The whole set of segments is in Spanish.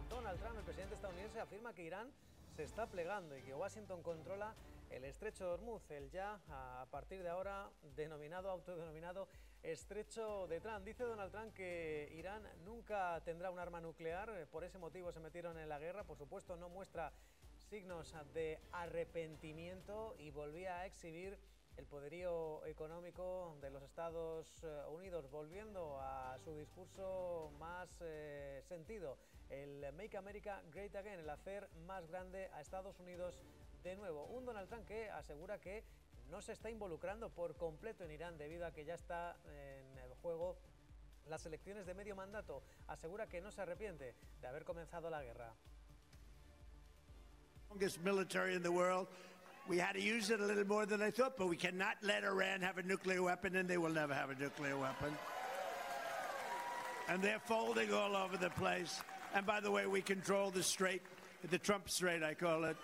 Donald Trump, el presidente estadounidense, afirma que Irán se está plegando y que Washington controla el estrecho de Hormuz, el ya a partir de ahora autodenominado estrecho de Trump. Dice Donald Trump que Irán nunca tendrá un arma nuclear, por ese motivo se metieron en la guerra. Por supuesto, no muestra signos de arrepentimiento y volvía a exhibir el poderío económico de los Estados Unidos, volviendo a su discurso más sentido, el Make America Great Again, el hacer más grande a Estados Unidos de nuevo. Un Donald Trump que asegura que no se está involucrando por completo en Irán debido a que ya está en el juego las elecciones de medio mandato. Asegura que no se arrepiente de haber comenzado la guerra. Strongest military in the world. We had to use it a little more than I thought, but we cannot let Iran have a nuclear weapon, and they will never have a nuclear weapon. And they're folding all over the place. And by the way, we control the strait, the Trump Strait, I call it.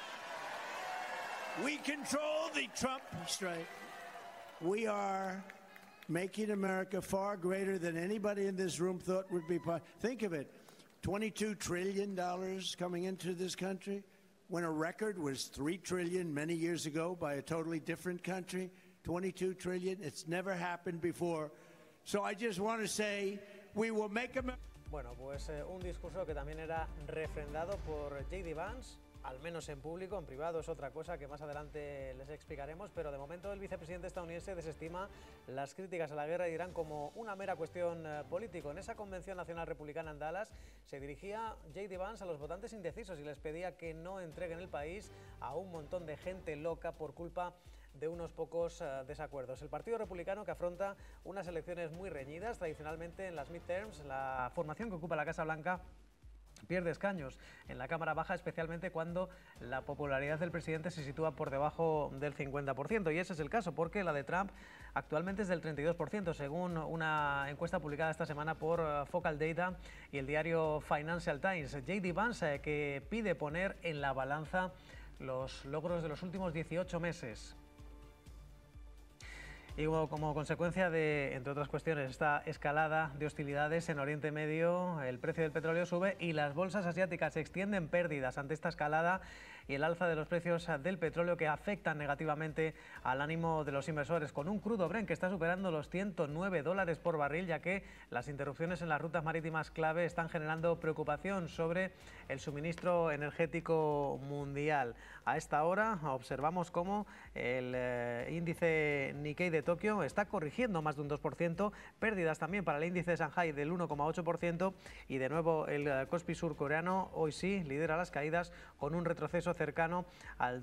We control the Trump Strait. We are making America far greater than anybody in this room thought would be possible. Think of it, $22 trillion coming into this country, when a record was $3 trillion many years ago by a totally different country. 22 trillion, it's never happened before. So I just want to say, we will make America. Bueno, pues un discurso que también era refrendado por J.D. Vance, al menos en público. En privado es otra cosa que más adelante les explicaremos, pero de momento el vicepresidente estadounidense desestima las críticas a la guerra de Irán como una mera cuestión política. En esa convención nacional republicana en Dallas se dirigía J.D. Vance a los votantes indecisos y les pedía que no entreguen el país a un montón de gente loca por culpa de unos pocos desacuerdos. El Partido Republicano, que afronta unas elecciones muy reñidas, tradicionalmente en las midterms, la formación que ocupa la Casa Blanca pierde escaños en la Cámara Baja, especialmente cuando la popularidad del presidente se sitúa por debajo del 50%. Y ese es el caso, porque la de Trump actualmente es del 32%, según una encuesta publicada esta semana por Focal Data y el diario Financial Times. J.D. Vance, que pide poner en la balanza los logros de los últimos 18 meses. Y como consecuencia de, entre otras cuestiones, esta escalada de hostilidades en Oriente Medio, el precio del petróleo sube y las bolsas asiáticas extienden pérdidas ante esta escalada y el alza de los precios del petróleo, que afectan negativamente al ánimo de los inversores, con un crudo Brent que está superando los $109 por barril, ya que las interrupciones en las rutas marítimas clave están generando preocupación sobre el suministro energético mundial. A esta hora observamos cómo el índice Nikkei de Tokio está corrigiendo más de un 2%, pérdidas también para el índice de Shanghai del 1,8%, y de nuevo el Kospi surcoreano hoy sí lidera las caídas con un retroceso cercano al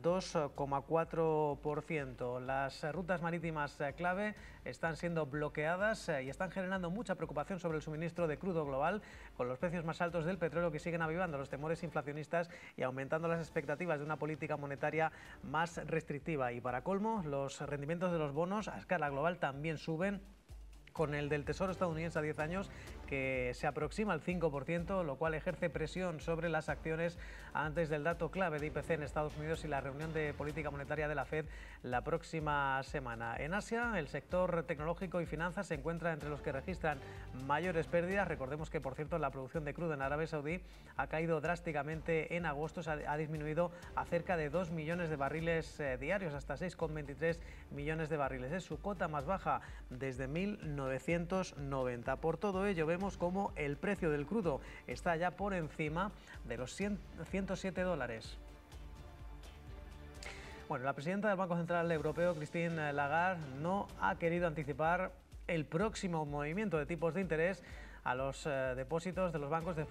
2,4%. Las rutas marítimas clave están siendo bloqueadas y están generando mucha preocupación sobre el suministro de crudo global, con los precios más altos del petróleo que siguen avivando los temores inflacionistas y aumentando las expectativas de una política monetaria más restrictiva. Y para colmo, los rendimientos de los bonos a escala global también suben, con el del Tesoro estadounidense a 10 años que se aproxima al 5%, lo cual ejerce presión sobre las acciones antes del dato clave de IPC en Estados Unidos y la reunión de política monetaria de la Fed la próxima semana. En Asia, el sector tecnológico y finanzas se encuentra entre los que registran mayores pérdidas. Recordemos que, por cierto, la producción de crudo en Arabia Saudí ha caído drásticamente en agosto, ha disminuido a cerca de 2 millones de barriles diarios, hasta 6,23 millones de barriles. Es su cota más baja desde 1990. Por todo ello, vemos cómo el precio del crudo está ya por encima de los $107. Bueno, la presidenta del Banco Central Europeo, Christine Lagarde, no ha querido anticipar el próximo movimiento de tipos de interés a los depósitos de los bancos